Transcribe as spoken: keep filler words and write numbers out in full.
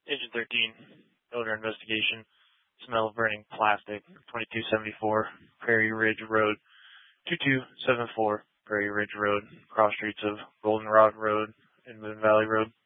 Agent thirteen, odor investigation. Smell of burning plastic. twenty-two seventy-four Prairie Ridge Road. twenty-two seventy-four Prairie Ridge Road. Cross streets of Goldenrod Road and Moon Valley Road.